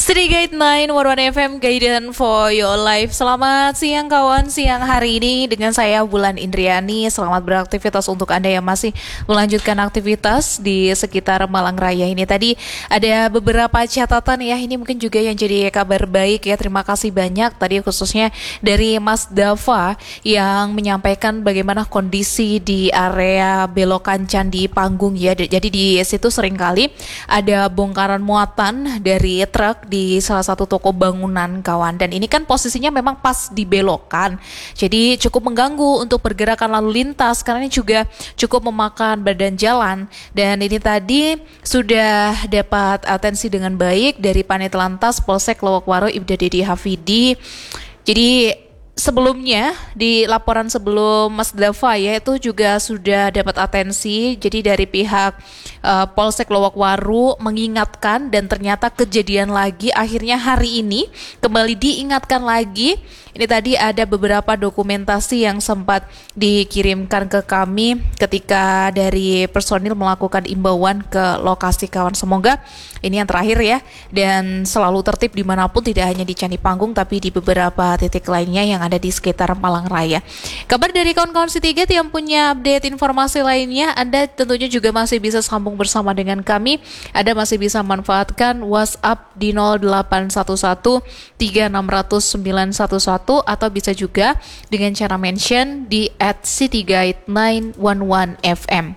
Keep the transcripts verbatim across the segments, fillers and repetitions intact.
City Guide sembilan satu satu F M, Guidance for Your Life. Selamat siang kawan, siang hari ini dengan saya Bulan Indriani. Selamat beraktivitas untuk Anda yang masih melanjutkan aktivitas di sekitar Malang Raya ini. Tadi ada beberapa catatan ya, ini mungkin juga yang jadi kabar baik ya. Terima kasih banyak tadi khususnya dari Mas Dava yang menyampaikan bagaimana kondisi di area belokan Candi Panggung ya. Jadi di situ seringkali ada bongkaran muatan dari truk di salah satu toko bangunan kawan, dan ini kan posisinya memang pas di belokan, jadi cukup mengganggu untuk pergerakan lalu lintas karena ini juga cukup memakan badan jalan. Dan ini tadi sudah dapat atensi dengan baik dari Panit Lantas Polsek Lowokwaro Ibda Dede Hafidi. Jadi sebelumnya di laporan sebelum Mas Dava ya itu juga sudah dapat atensi. Jadi dari pihak uh, Polsek Lowokwaro mengingatkan, dan ternyata kejadian lagi akhirnya hari ini kembali diingatkan lagi. Ini tadi ada beberapa dokumentasi yang sempat dikirimkan ke kami ketika dari personil melakukan imbauan ke lokasi kawan. Semoga ini yang terakhir ya, dan selalu tertib dimanapun, tidak hanya di Candi Panggung tapi di beberapa titik lainnya yang ada di sekitar Malang Raya. Kabar dari kawan-kawan City Guide yang punya update informasi lainnya, Anda tentunya juga masih bisa sambung bersama dengan kami. Anda masih bisa manfaatkan WhatsApp di nol delapan satu satu tiga enam nol nol sembilan satu satu, atau bisa juga dengan cara mention di at City Guide sembilan satu satu F M.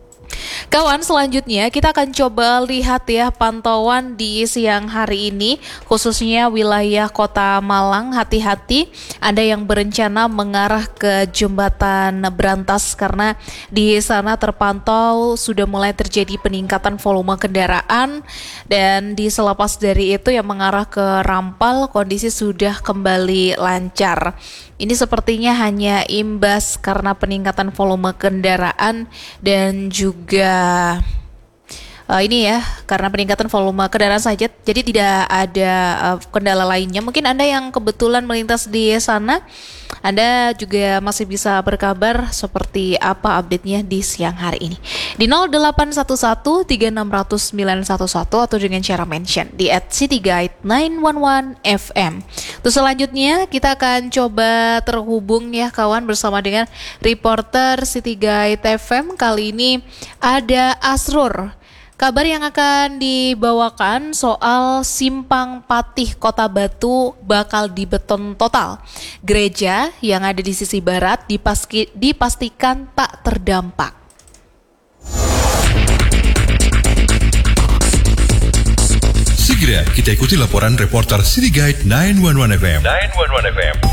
Kawan, selanjutnya kita akan coba lihat ya pantauan di siang hari ini, khususnya wilayah Kota Malang. Hati-hati Anda yang berencana mengarah ke Jembatan Brantas, karena di sana terpantau sudah mulai terjadi peningkatan volume kendaraan, dan di selepas dari itu yang mengarah ke Rampal kondisi sudah kembali lancar. Ini sepertinya hanya imbas karena peningkatan volume kendaraan dan juga uh, ini ya karena peningkatan volume kendaraan saja. Jadi tidak ada uh, kendala lainnya. Mungkin Anda yang kebetulan melintas di sana, Anda juga masih bisa berkabar seperti apa update-nya di siang hari ini di nol delapan satu satu tiga enam nol nol sembilan satu satu, atau dengan cara mention di at City Guide sembilan satu satu F M. Terus selanjutnya kita akan coba terhubung ya kawan bersama dengan reporter City Guide F M. Kali ini ada Asrur. Kabar yang akan dibawakan soal Simpang Patih Kota Batu bakal dibeton total. Gereja yang ada di sisi barat dipaski, dipastikan tak terdampak. Segera kita ikuti laporan reporter City Guide sembilan satu satu F M. sembilan satu satu F M.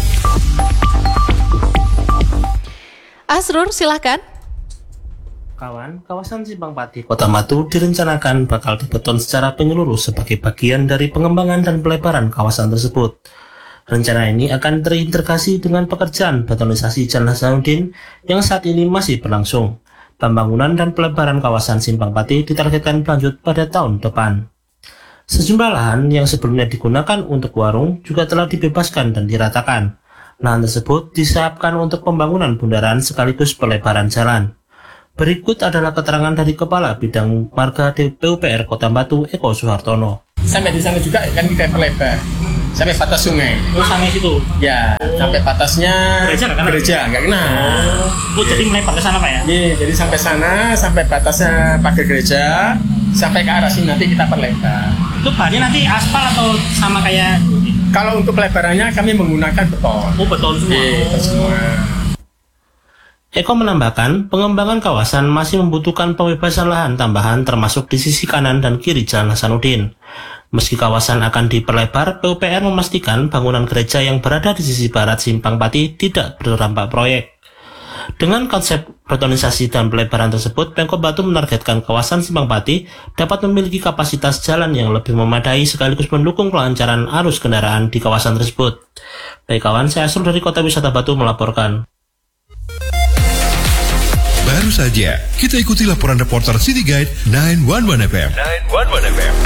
Asrur, silakan. Kawan, kawasan Simpang Patih Kota Batu direncanakan bakal dibeton secara menyeluruh sebagai bagian dari pengembangan dan pelebaran kawasan tersebut. Rencana ini akan terintegrasi dengan pekerjaan betonisasi Jalan Hasanuddin yang saat ini masih berlangsung. Pembangunan dan pelebaran kawasan Simpang Patih ditargetkan berlanjut pada tahun depan. Sejumlah lahan yang sebelumnya digunakan untuk warung juga telah dibebaskan dan diratakan. Lahan tersebut disiapkan untuk pembangunan bundaran sekaligus pelebaran jalan. Berikut adalah keterangan dari Kepala Bidang Marga P U P R Kota Batu, Eko Suhartono. Sampai di sana juga kan kita perlebar sampai batas sungai. Oh, sampai situ? Ya, oh. Sampai batasnya gereja nggak kena? Gereja nggak kena. Oh, oh jadi melebar ke sana Pak ya? Iya, jadi sampai sana, sampai batasnya pagar gereja, sampai ke arah sini nanti kita perlebar. Itu bahannya nanti aspal atau sama kayak? Kalau untuk pelebarannya kami menggunakan beton. Oh, beton semua. Iya, beton semua. Eko menambahkan, pengembangan kawasan masih membutuhkan pembebasan lahan tambahan termasuk di sisi kanan dan kiri Jalan Hasanuddin. Meski kawasan akan diperlebar, P U P R memastikan bangunan gereja yang berada di sisi barat Simpang Patih tidak berdampak proyek. Dengan konsep betonisasi dan pelebaran tersebut, Pemkot Batu menargetkan kawasan Simpang Patih dapat memiliki kapasitas jalan yang lebih memadai sekaligus mendukung kelancaran arus kendaraan di kawasan tersebut. Baik kawan, saya Asrul dari Kota Wisata Batu melaporkan. Baru saja kita ikuti laporan reporter City Guide sembilan satu satu F M. sembilan satu satu F M.